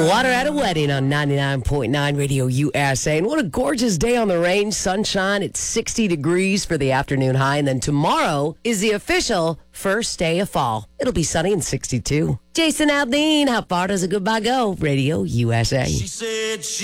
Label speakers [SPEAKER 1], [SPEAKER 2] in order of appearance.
[SPEAKER 1] Water at a Wedding on 99.9 Radio USA. And what a gorgeous day on the range. Sunshine. It's 60 degrees for the afternoon high. And then tomorrow is the official first day of fall. It'll be sunny and 62. Jason Aldean, how far does a goodbye go? Radio USA.